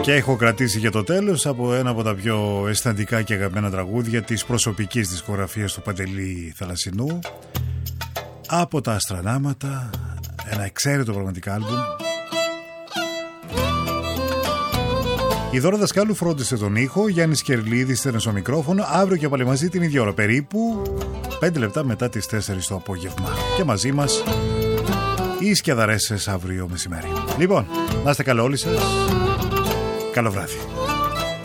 Και έχω κρατήσει για το τέλος από ένα από τα πιο αισθαντικά και αγαπημένα τραγούδια της προσωπικής δισκογραφίας του Παντελή Θαλασσινού, από τα Αστρανάματα, ένα εξαίρετο πραγματικά άλμπουμ. Η Δώρα Δασκάλου φρόντισε τον ήχο, Γιάννης Κερλίδης ήταν στο μικρόφωνο. Αύριο και πάλι μαζί την ίδια ώρα, περίπου 5 λεπτά μετά τις 4 το απόγευμα. Και μαζί μας οι σκιαδαρέσες αύριο μεσημέρι. Λοιπόν, να είστε καλά όλοι σας. Καλό βράδυ.